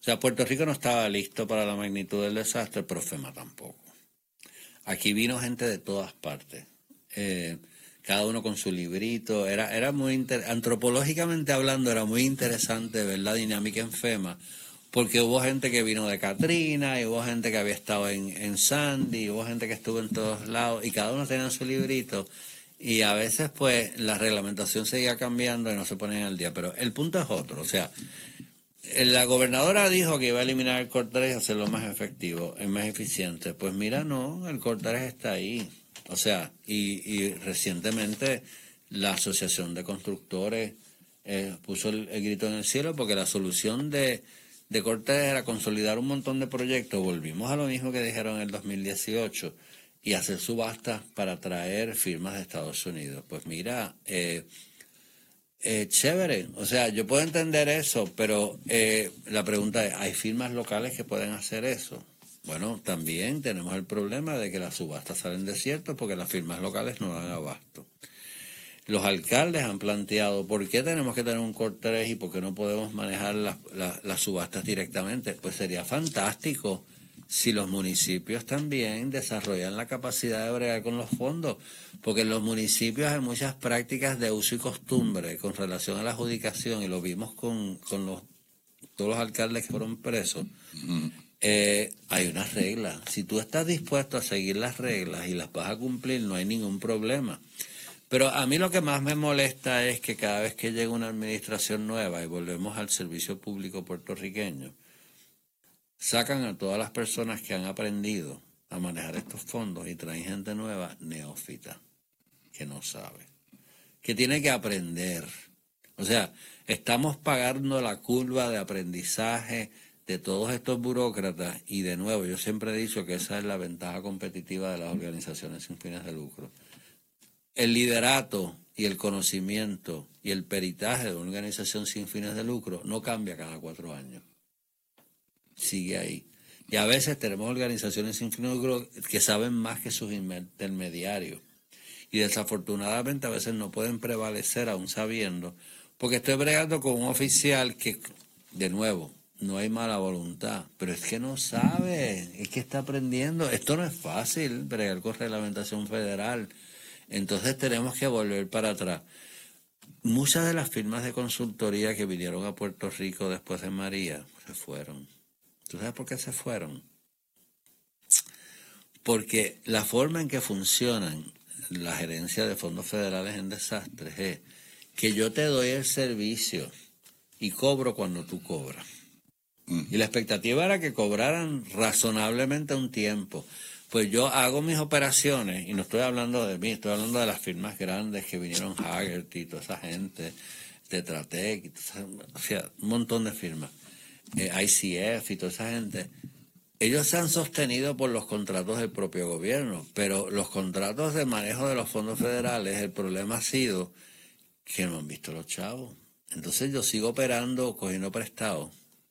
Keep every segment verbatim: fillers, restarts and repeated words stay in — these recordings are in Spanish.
sea, Puerto Rico no estaba listo para la magnitud del desastre, pero FEMA tampoco. Aquí vino gente de todas partes, eh, cada uno con su librito. Era, era muy inter... antropológicamente hablando, era muy interesante ver la dinámica en FEMA, porque hubo gente que vino de Katrina, y hubo gente que había estado en, en Sandy, y hubo gente que estuvo en todos lados, y cada uno tenía su librito, y a veces pues la reglamentación seguía cambiando y no se ponían al día. Pero el punto es otro, o sea, la gobernadora dijo que iba a eliminar el cortares y hacerlo más efectivo, es más eficiente. Pues mira, no, el cortares está ahí. O sea, y, y recientemente la Asociación de Constructores eh, puso el, el grito en el cielo, porque la solución de, de cortares era consolidar un montón de proyectos. Volvimos a lo mismo que dijeron en el dos mil dieciocho y hacer subastas para traer firmas de Estados Unidos. Pues mira, eh, Eh, chévere, o sea, yo puedo entender eso, pero eh, la pregunta es, ¿hay firmas locales que pueden hacer eso? Bueno, también tenemos el problema de que las subastas salen desiertos porque las firmas locales no dan abasto. Los alcaldes han planteado, ¿por qué tenemos que tener un cortés y por qué no podemos manejar las, las, las subastas directamente? Pues sería fantástico si los municipios también desarrollan la capacidad de bregar con los fondos, porque en los municipios hay muchas prácticas de uso y costumbre con relación a la adjudicación, y lo vimos con, con los, todos los alcaldes que fueron presos. Uh-huh. Eh, hay unas reglas. Si tú estás dispuesto a seguir las reglas y las vas a cumplir, no hay ningún problema. Pero a mí lo que más me molesta es que cada vez que llega una administración nueva, y volvemos al servicio público puertorriqueño, sacan a todas las personas que han aprendido a manejar estos fondos y traen gente nueva, neófita, que no sabe, que tiene que aprender. O sea, estamos pagando la curva de aprendizaje de todos estos burócratas, y de nuevo, yo siempre he dicho que esa es la ventaja competitiva de las organizaciones sin fines de lucro. El liderato y el conocimiento y el peritaje de una organización sin fines de lucro no cambia cada cuatro años. Sigue ahí. Y a veces tenemos organizaciones sin fines de lucro que saben más que sus intermediarios. Y desafortunadamente a veces no pueden prevalecer aún sabiendo, porque estoy bregando con un oficial que, de nuevo, no hay mala voluntad, pero es que no sabe, es que está aprendiendo. Esto no es fácil, bregar con reglamentación federal. Entonces tenemos que volver para atrás. Muchas de las firmas de consultoría que vinieron a Puerto Rico después de María se fueron. ¿Tú sabes por qué se fueron? Porque la forma en que funcionan la gerencia de fondos federales en desastres es que yo te doy el servicio y cobro cuando tú cobras. Mm. Y la expectativa era que cobraran razonablemente un tiempo. Pues yo hago mis operaciones, y no estoy hablando de mí, estoy hablando de las firmas grandes que vinieron, Hagerty y toda esa gente, Tetra Tech, o sea, un montón de firmas, eh, I C F y toda esa gente. Ellos se han sostenido por los contratos del propio gobierno, pero los contratos de manejo de los fondos federales, el problema ha sido que no han visto los chavos. Entonces yo sigo operando, cogiendo prestado,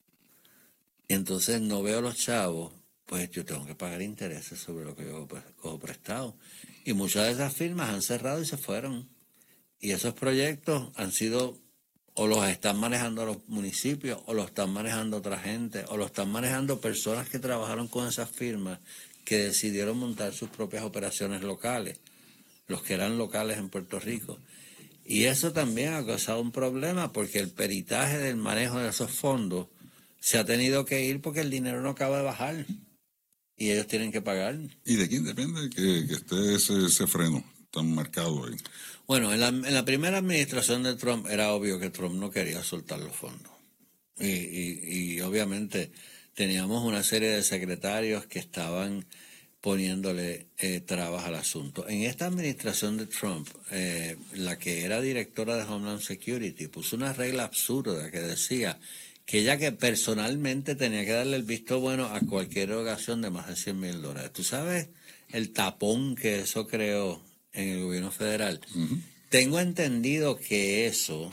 y entonces no veo los chavos. Pues yo tengo que pagar intereses sobre lo que yo cojo prestado. Y muchas de esas firmas han cerrado y se fueron. Y esos proyectos han sido, o los están manejando los municipios, o los están manejando otra gente, o los están manejando personas que trabajaron con esas firmas, que decidieron montar sus propias operaciones locales, los que eran locales en Puerto Rico. Y eso también ha causado un problema, porque el peritaje del manejo de esos fondos se ha tenido que ir porque el dinero no acaba de bajar. Y ellos tienen que pagar. ¿Y de quién depende que, que esté ese, ese freno tan marcado ahí? Bueno, en la, en la primera administración de Trump era obvio que Trump no quería soltar los fondos. Y, y, y obviamente teníamos una serie de secretarios que estaban poniéndole eh, trabas al asunto. En esta administración de Trump, eh, la que era directora de Homeland Security puso una regla absurda que decía que ella que personalmente tenía que darle el visto bueno a cualquier erogación de más de cien mil dólares. ¿Tú sabes el tapón que eso creó en el gobierno federal? Uh-huh. Tengo entendido que eso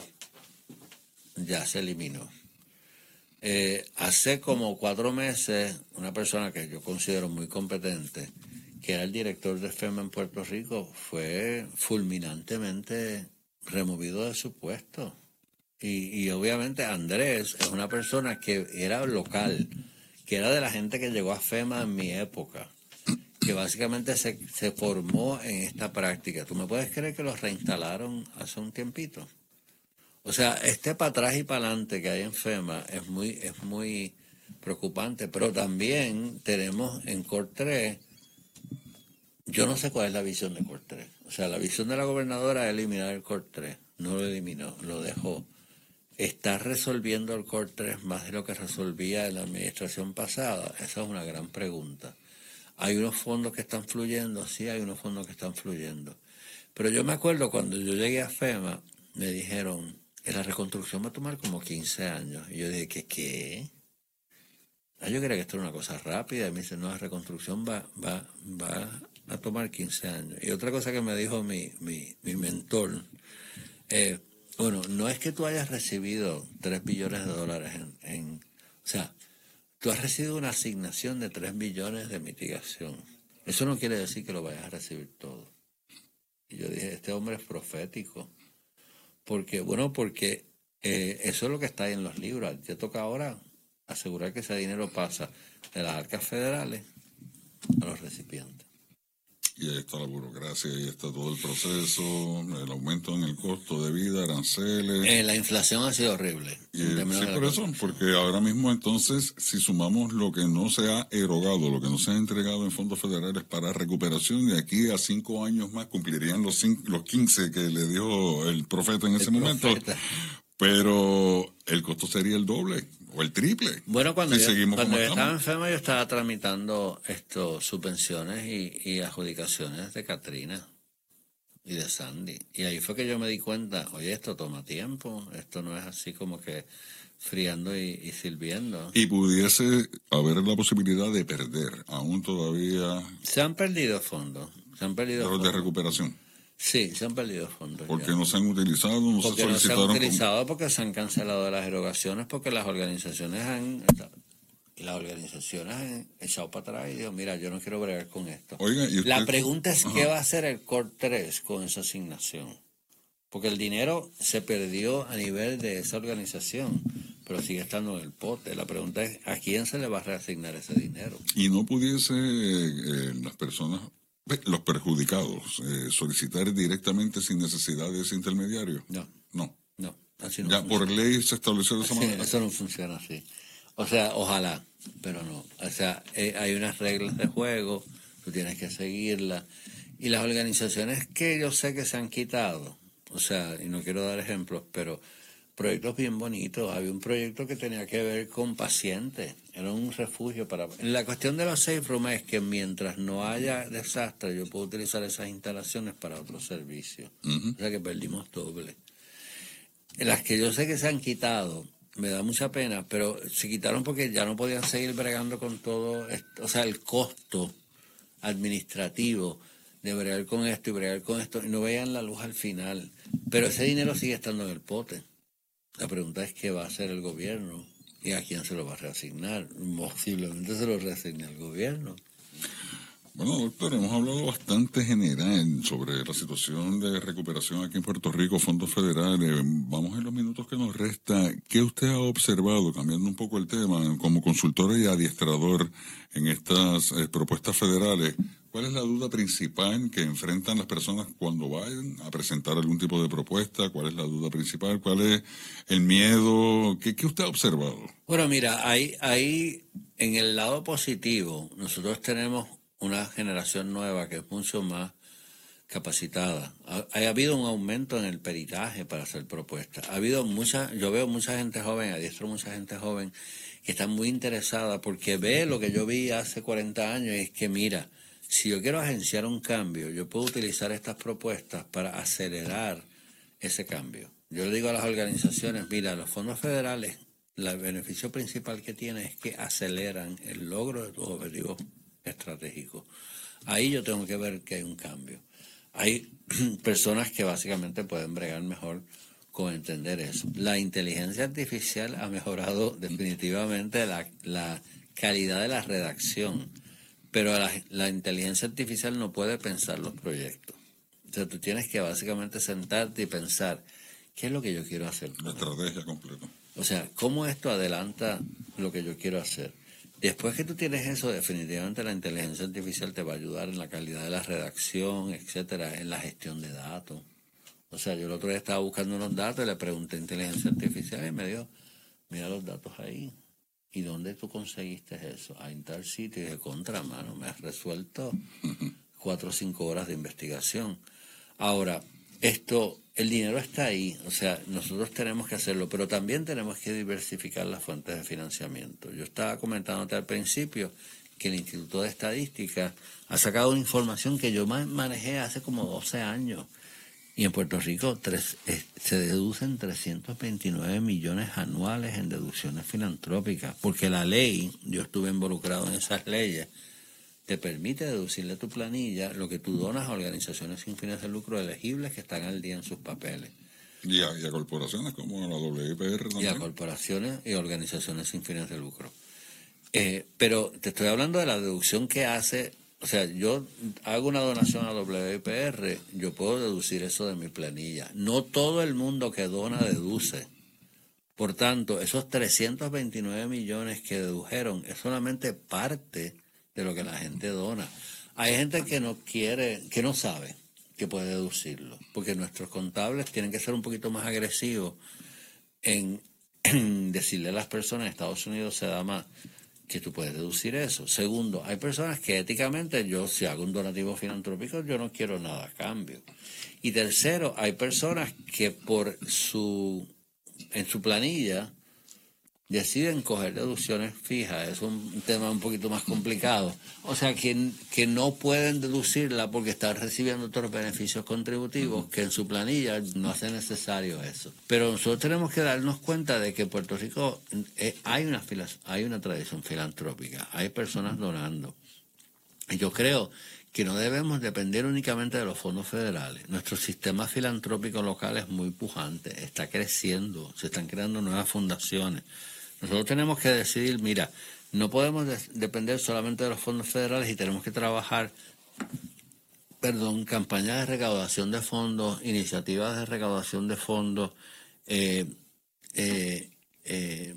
ya se eliminó. Eh, hace como cuatro meses, una persona que yo considero muy competente, que era el director de FEMA en Puerto Rico, fue fulminantemente removido de su puesto. Y, y obviamente Andrés es una persona que era local, que era de la gente que llegó a FEMA en mi época, que básicamente se, se formó en esta práctica. ¿Tú me puedes creer que los reinstalaron hace un tiempito? O sea, este para atrás y para adelante que hay en FEMA es muy, es muy preocupante, pero también tenemos en COR-tres, yo no sé cuál es la visión de COR-tres. O sea, la visión de la gobernadora es eliminar el COR-tres, no lo eliminó, lo dejó. ¿Está resolviendo el COR-tres más de lo que resolvía en la administración pasada? Esa es una gran pregunta. ¿Hay unos fondos que están fluyendo? Sí, hay unos fondos que están fluyendo. Pero yo me acuerdo cuando yo llegué a FEMA, me dijeron, la reconstrucción va a tomar como quince años. Y yo dije, ¿qué qué? Ah, yo creía que esto era una cosa rápida. Y me dicen, no, la reconstrucción va, va, va a tomar quince años. Y otra cosa que me dijo mi, mi, mi mentor, eh, bueno, no es que tú hayas recibido tres billones de dólares en, en... O sea, tú has recibido una asignación de tres billones de mitigación. Eso no quiere decir que lo vayas a recibir todo. Y yo dije, este hombre es profético. Porque, bueno, porque eh, eso es lo que está ahí en los libros. Te toca ahora asegurar que ese dinero pasa de las arcas federales a los recipientes. Y ahí está la burocracia, ahí está todo el proceso, el aumento en el costo de vida, aranceles. Eh, la inflación ha sido horrible. Y, sí, por eso, porque ahora mismo entonces, si sumamos lo que no se ha erogado, lo que no se ha entregado en fondos federales para recuperación, de aquí a cinco años más cumplirían los, cinco, los quince que le dijo el profeta en ese el momento. Profeta. Pero el costo sería el doble o el triple. Bueno, cuando si yo, cuando yo estaba en FEMA, yo estaba tramitando esto, subvenciones y, y adjudicaciones de Katrina y de Sandy. Y ahí fue que yo me di cuenta, oye, esto toma tiempo, esto no es así como que friando y, y sirviendo. Y pudiese haber la posibilidad de perder, aún todavía... Se han perdido fondos, se han perdido fondos. De recuperación. Sí, se han perdido fondos. Porque ya. no se han utilizado, no porque se solicitaron. No se han utilizado como... porque se han cancelado las erogaciones, porque las organizaciones han y las organizaciones han echado para atrás y digo, mira, yo no quiero bregar con esto. Oiga, ¿y usted... La pregunta es, ajá, ¿qué va a hacer el COR-tres con esa asignación? Porque el dinero se perdió a nivel de esa organización, pero sigue estando en el pote. La pregunta es, ¿a quién se le va a reasignar ese dinero? Y no pudiese eh, las personas... los perjudicados, eh, solicitar directamente sin necesidad de ese intermediario. No. No. No. Así no ya funciona. Por ley se estableció de esa así, manera. Eso no funciona así. O sea, ojalá, pero no. O sea, eh, hay unas reglas de juego, tú tienes que seguirlas. Y las organizaciones que yo sé que se han quitado, o sea, y no quiero dar ejemplos, pero proyectos bien bonitos. Había un proyecto que tenía que ver con pacientes, era un refugio para... La cuestión de los safe rooms es que mientras no haya desastre, yo puedo utilizar esas instalaciones para otros servicios. Uh-huh. O sea que perdimos doble. Las que yo sé que se han quitado, me da mucha pena, pero se quitaron porque ya no podían seguir bregando con todo esto, o sea, el costo administrativo de bregar con esto y bregar con esto, y no veían la luz al final. Pero ese dinero sigue estando en el pote. La pregunta es qué va a hacer el gobierno y a quién se lo va a reasignar. Posiblemente se lo reasigne al gobierno. Bueno, doctor, hemos hablado bastante general sobre la situación de recuperación aquí en Puerto Rico, fondos federales. Vamos en los minutos que nos resta. ¿Qué usted ha observado, cambiando un poco el tema, como consultor y adiestrador en estas eh, propuestas federales? ¿Cuál es la duda principal que enfrentan las personas cuando vayan a presentar algún tipo de propuesta? ¿Cuál es la duda principal? ¿Cuál es el miedo? ¿Qué, qué usted ha observado? Bueno, mira, ahí, ahí en el lado positivo, nosotros tenemos una generación nueva que es mucho más capacitada. Ha, ha habido un aumento en el peritaje para hacer propuestas. Ha habido mucha, yo veo mucha gente joven, adiestro mucha gente joven que está muy interesada porque ve lo que yo vi hace cuarenta años y es que mira, si yo quiero agenciar un cambio, yo puedo utilizar estas propuestas para acelerar ese cambio. Yo le digo a las organizaciones, mira, los fondos federales, el beneficio principal que tienen es que aceleran el logro de tus objetivos estratégicos. Ahí yo tengo que ver que hay un cambio. Hay personas que básicamente pueden bregar mejor con entender eso. La inteligencia artificial ha mejorado definitivamente la, la calidad de la redacción. Pero la, la inteligencia artificial no puede pensar los proyectos. O sea, tú tienes que básicamente sentarte y pensar ¿qué es lo que yo quiero hacer? La estrategia completa. O sea, ¿cómo esto adelanta lo que yo quiero hacer? Después que tú tienes eso, definitivamente la inteligencia artificial te va a ayudar en la calidad de la redacción, etcétera, en la gestión de datos. O sea, yo el otro día estaba buscando unos datos y le pregunté a inteligencia artificial y me dijo, mira los datos ahí. ¿Y dónde tú conseguiste eso? Ah, en tal sitio. Y dije, contra, mano, me has resuelto cuatro o cinco horas de investigación. Ahora, esto, el dinero está ahí, o sea, nosotros tenemos que hacerlo, pero también tenemos que diversificar las fuentes de financiamiento. Yo estaba comentándote al principio que el Instituto de Estadística ha sacado una información que yo manejé hace como doce años. Y en Puerto Rico tres, eh, se deducen trescientos veintinueve millones anuales en deducciones filantrópicas, porque la ley, yo estuve involucrado en esas leyes, te permite deducirle a tu planilla lo que tú donas a organizaciones sin fines de lucro elegibles que están al día en sus papeles. Y a, y a corporaciones como la W P R también. Y a corporaciones y organizaciones sin fines de lucro. Eh, pero te estoy hablando de la deducción que hace. O sea, yo hago una donación a W P R, yo puedo deducir eso de mi planilla. No todo el mundo que dona deduce. Por tanto, esos trescientos veintinueve millones que dedujeron es solamente parte de lo que la gente dona. Hay gente que no quiere, que no sabe que puede deducirlo, porque nuestros contables tienen que ser un poquito más agresivos en, en decirle a las personas, en Estados Unidos se da más, que tú puedes deducir eso. Segundo, hay personas que éticamente, yo si hago un donativo filantrópico, yo no quiero nada a cambio. Y tercero, hay personas que por su, en su planilla deciden coger deducciones fijas. Es un tema un poquito más complicado. O sea, que, que no pueden deducirla porque están recibiendo otros beneficios contributivos que en su planilla no hace necesario eso. Pero nosotros tenemos que darnos cuenta de que en Puerto Rico eh, hay, una, hay una tradición filantrópica. Hay personas donando. Y yo creo que no debemos depender únicamente de los fondos federales. Nuestro sistema filantrópico local es muy pujante, está creciendo, se están creando nuevas fundaciones. Nosotros tenemos que decidir, mira, no podemos de- depender solamente de los fondos federales y tenemos que trabajar, perdón, campañas de recaudación de fondos, iniciativas de recaudación de fondos, eh, eh, eh,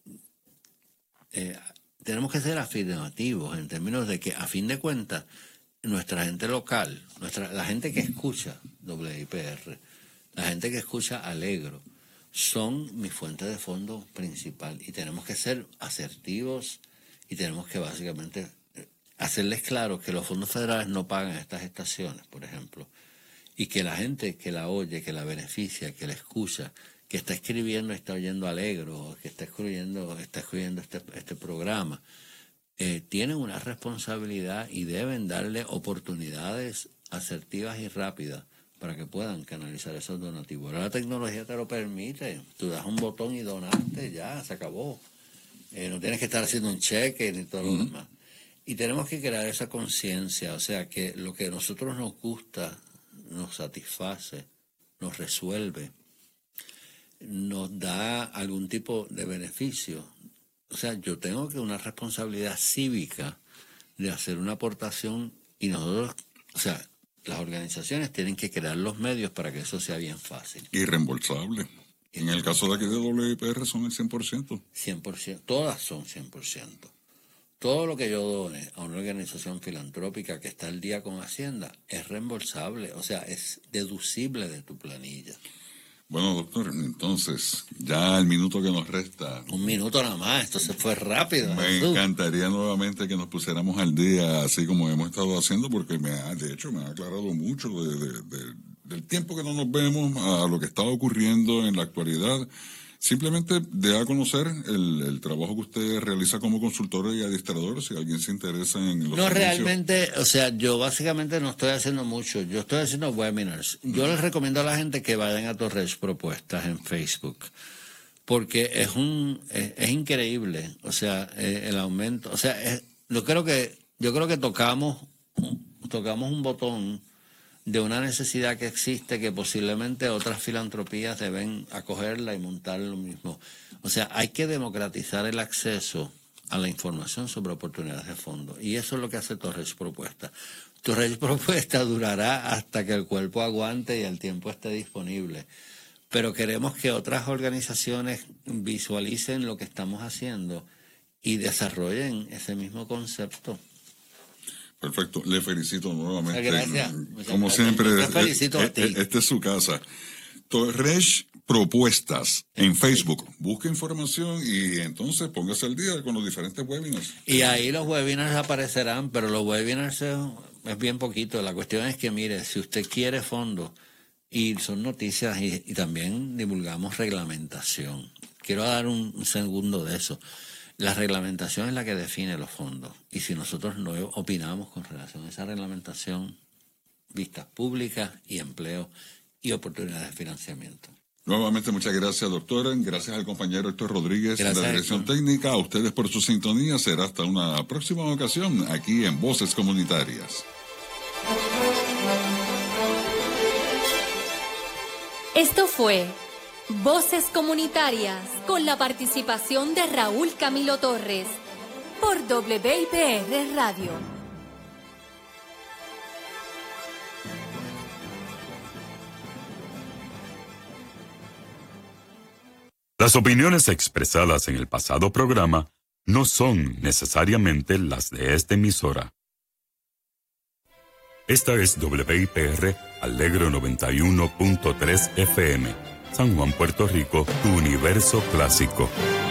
eh, tenemos que ser afirmativos en términos de que, a fin de cuentas, nuestra gente local, nuestra la gente que escucha W I P R, la gente que escucha Alegro, son mi fuente de fondo principal y tenemos que ser asertivos y tenemos que básicamente hacerles claro que los fondos federales no pagan estas estaciones, por ejemplo, y que la gente que la oye, que la beneficia, que la escucha, que está escribiendo, está oyendo Alegro, que está escribiendo, está escribiendo este, este programa, eh, tienen una responsabilidad y deben darle oportunidades asertivas y rápidas para que puedan canalizar esos donativos. Ahora la tecnología te lo permite. Tú das un botón y donaste, ya, se acabó. Eh, no tienes que estar haciendo un cheque ni todo lo Uh-huh. demás. Y tenemos que crear esa conciencia, o sea, que lo que a nosotros nos gusta, nos satisface, nos resuelve, nos da algún tipo de beneficio. O sea, yo tengo que una responsabilidad cívica de hacer una aportación y nosotros, o sea, las organizaciones tienen que crear los medios para que eso sea bien fácil. Y reembolsable. En el caso de aquí de W I P R son el cien por ciento. cien por ciento, todas son cien por ciento. Todo lo que yo done a una organización filantrópica que está al día con Hacienda es reembolsable, o sea, es deducible de tu planilla. Bueno, doctor, entonces, ya el minuto que nos resta. Un minuto nada más, esto se fue rápido. Me Jesús. encantaría nuevamente que nos pusiéramos al día, así como hemos estado haciendo, porque me ha, de hecho me ha aclarado mucho de, de, de, del tiempo que no nos vemos a lo que está ocurriendo en la actualidad. Simplemente de a conocer el, el trabajo que usted realiza como consultor y adiestrador, si alguien se interesa en los No, servicios. realmente, o sea, yo básicamente no estoy haciendo mucho, yo estoy haciendo webinars. Yo les recomiendo a la gente que vayan a Torres Propuestas en Facebook, porque es un es, es increíble, o sea, eh, el aumento, o sea, es, yo creo que yo creo que tocamos tocamos un botón de una necesidad que existe que posiblemente otras filantropías deben acogerla y montar lo mismo. O sea, hay que democratizar el acceso a la información sobre oportunidades de fondo. Y eso es lo que hace Torres Propuesta. Torres Propuesta durará hasta que el cuerpo aguante y el tiempo esté disponible. pero queremos que otras organizaciones visualicen lo que estamos haciendo y desarrollen ese mismo concepto. Perfecto, le felicito nuevamente. Gracias. Como gracias. siempre, Te felicito a ti. Esta es su casa. Torres Propuestas en Facebook. Busque información y entonces póngase al día con los diferentes webinars. Y ahí los webinars aparecerán, pero los webinars es, es bien poquito. La cuestión es que, mire, si usted quiere fondos, y son noticias y, y también divulgamos reglamentación. Quiero dar un, un segundo de eso. La reglamentación es la que define los fondos. Y si nosotros no opinamos con relación a esa reglamentación, vistas públicas y empleo y oportunidades de financiamiento. Nuevamente, muchas gracias, doctora. Gracias al compañero Héctor Rodríguez gracias, de la dirección Héctor. técnica. A ustedes por su sintonía. Será hasta una próxima ocasión aquí en Voces Comunitarias. Esto fue Voces Comunitarias con la participación de Raúl Camilo Torres por W I P R Radio. Las opiniones expresadas en el pasado programa no son necesariamente las de esta emisora. Esta es W I P R Alegro noventa y uno punto tres F M, San Juan, Puerto Rico, tu universo clásico.